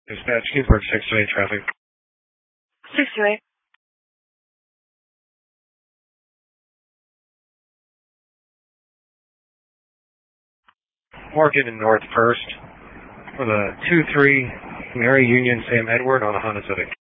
Dispatch, Kingsburg 628 traffic. 628. Market in North First for the 2-3 Mary Union Sam Edward on a Honda Civic.